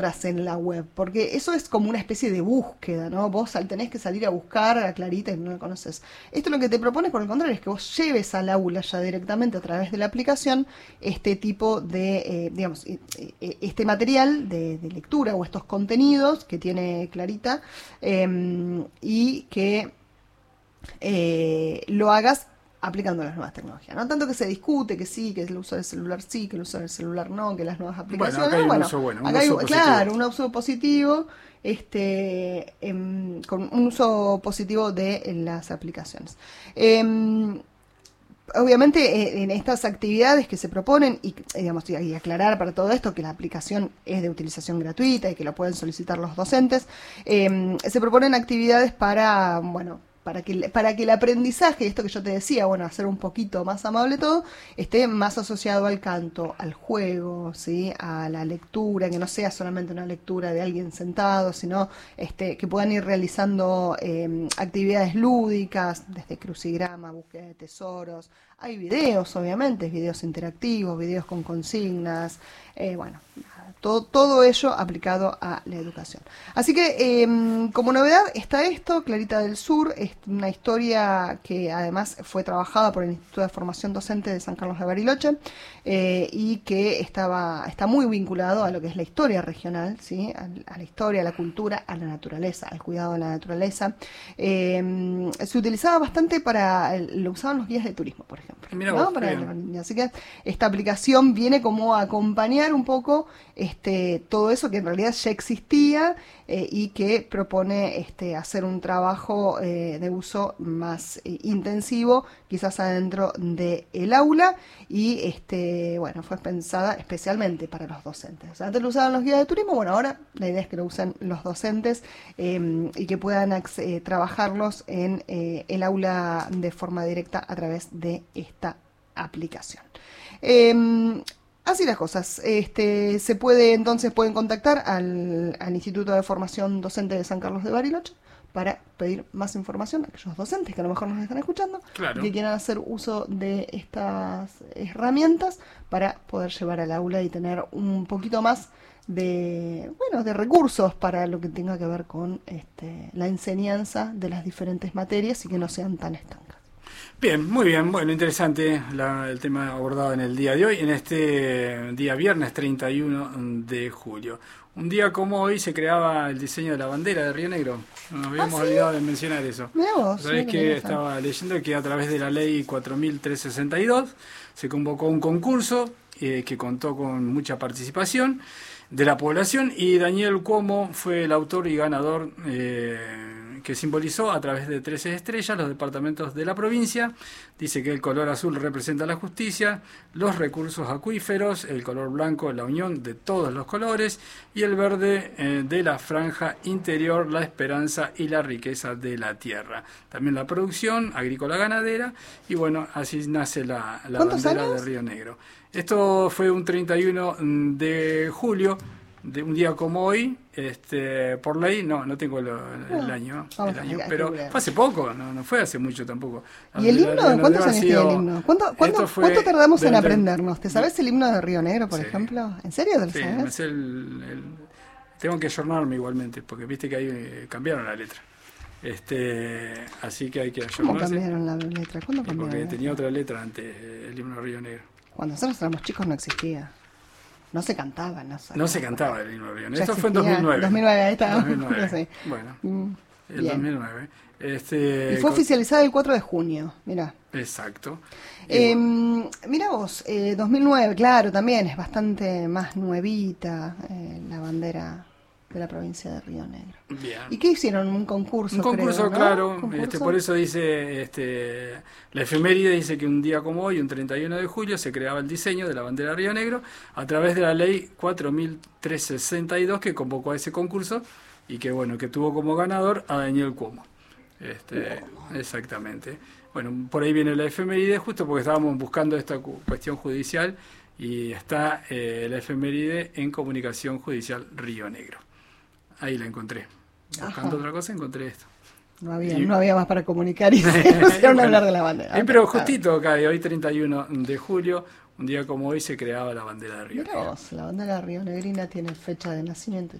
en la web, porque eso es como una especie de búsqueda, ¿no? Vos tenés que salir a buscar a Clarita y no la conoces. Esto lo que te propone, por el contrario, es que vos lleves al aula ya directamente a través de la aplicación este tipo de, digamos, este material de lectura o estos contenidos que tiene Clarita, y que lo hagas aplicando las nuevas tecnologías. No tanto que se discute que sí, que el uso del celular sí, que el uso del celular no, que las nuevas aplicaciones. Bueno, acá hay un uso bueno, un acá hay, uso positivo. claro, un uso positivo, con un uso positivo de las aplicaciones. Obviamente en estas actividades que se proponen y digamos y aclarar para todo esto que la aplicación es de utilización gratuita y que lo pueden solicitar los docentes, se proponen actividades para, bueno, para que el aprendizaje, esto que yo te decía, bueno, hacer un poquito más amable todo, esté más asociado al canto, al juego, ¿sí? A la lectura, que no sea solamente una lectura de alguien sentado, sino que puedan ir realizando actividades lúdicas, desde crucigrama, búsqueda de tesoros. Hay videos, obviamente, videos interactivos, videos con consignas, bueno, todo ello aplicado a la educación. Así que, como novedad, está esto, Clarita del Sur, es una historia que además fue trabajada por el Instituto de Formación Docente de San Carlos de Bariloche, y que está muy vinculado a lo que es la historia regional, ¿sí? A la historia, a la cultura, a la naturaleza, al cuidado de la naturaleza. Se utilizaba bastante lo usaban los guías de turismo, por ejemplo. Mirá ¿no? vos, Así que esta aplicación viene como a acompañar un poco todo eso que en realidad ya existía, y que propone hacer un trabajo de uso más intensivo, quizás adentro del aula, y bueno, fue pensada especialmente para los docentes. O sea, antes lo usaban los guías de turismo, bueno, ahora la idea es que lo usen los docentes, y que puedan trabajarlos en el aula de forma directa a través de esta aplicación. Así las cosas. Pueden contactar al Instituto de Formación Docente de San Carlos de Bariloche para pedir más información a aquellos docentes que a lo mejor nos están escuchando, claro, y que quieran hacer uso de estas herramientas para poder llevar al aula y tener un poquito más de recursos para lo que tenga que ver con la enseñanza de las diferentes materias y que no sean tan estancas. Bien, muy bien. Bueno, interesante el tema abordado en el día de hoy, en este día viernes 31 de julio. Un día como hoy se creaba el diseño de la bandera de Río Negro. Nos habíamos olvidado de mencionar eso. Mirá vos, sabés que estaba leyendo que a través de la ley 4362 se convocó un concurso que contó con mucha participación de la población, y Daniel Cuomo fue el autor y ganador, que simbolizó a través de 13 estrellas los departamentos de la provincia. Dice que el color azul representa la justicia, los recursos acuíferos, el color blanco la unión de todos los colores, y el verde de la franja interior la esperanza y la riqueza de la tierra. También la producción agrícola ganadera, y bueno, así nace la bandera de Río Negro. Esto fue un 31 de julio, de un día como hoy, por ley, no tengo el año, pero fue hace poco, no fue hace mucho tampoco. ¿Y el himno? ¿Cuántos años tiene el himno? ¿Cuánto tardamos en aprendernos? ¿Te sabes el himno de Río Negro, por ejemplo? ¿En serio te lo sabes? Sí, tengo que ayornarme igualmente, porque viste que ahí cambiaron la letra. Así que hay que ayornarse. ¿Cómo cambiaron la letra? ¿Cuándo cambiaron? Porque tenía otra letra antes, el himno de Río Negro. Cuando nosotros éramos chicos no existía. No se cantaba. No se cantaba el himno de Río Negro. Esto fue en 2009. 2009, ahí está. 2009. Sí. Bueno, el 2009. Y fue oficializada el 4 de junio, mirá. Exacto. Mirá vos, 2009, claro, también es bastante más nuevita la bandera de la provincia de Río Negro. Bien. ¿Y qué hicieron? Un concurso, creo, ¿no? Claro. ¿Concurso? Por eso dice, la efeméride dice que un día como hoy, un 31 de julio, se creaba el diseño de la bandera de Río Negro a través de la ley 4362 que convocó a ese concurso, y que tuvo como ganador a Daniel Cuomo. Exactamente. Bueno, por ahí viene la efeméride, justo porque estábamos buscando esta cuestión judicial, y está la efeméride en Comunicación Judicial Río Negro. Ahí la encontré. Buscando otra cosa encontré esto. No había más para comunicar y se pusieron a hablar de la bandera. Pero justito cae, hoy 31 de julio, un día como hoy se creaba la bandera de Río Negro. La bandera de Río Negrina tiene fecha de nacimiento.